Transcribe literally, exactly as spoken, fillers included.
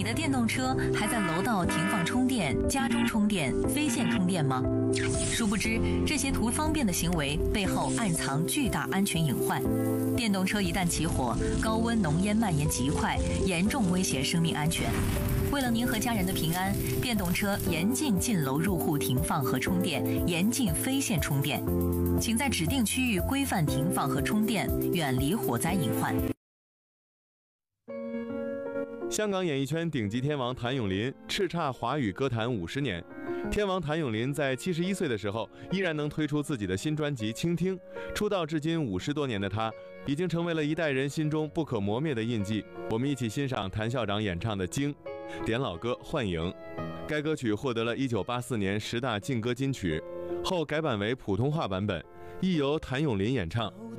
你的电动车还在楼道停放充电、家中充电、非线充电吗？殊不知，这些图方便的行为背后暗藏巨大安全隐患。电动车一旦起火，高温浓烟蔓延极快，严重威胁生命安全。为了您和家人的平安，电动车严禁进楼入户停放和充电，严禁非线充电。请在指定区域规范停放和充电，远离火灾隐患。 香港演艺圈顶级天王谭咏麟叱咤华语歌坛五十年。天王谭咏麟在七十一岁的时候，依然能推出自己的新专辑《倾听》。出道至今五十多年的他，已经成为了一代人心中不可磨灭的印记。我们一起欣赏谭校长演唱的《惊》，点老歌《幻影》。该歌曲获得了一九八四年十大劲歌金曲，后改版为普通话版本，亦由谭咏麟演唱。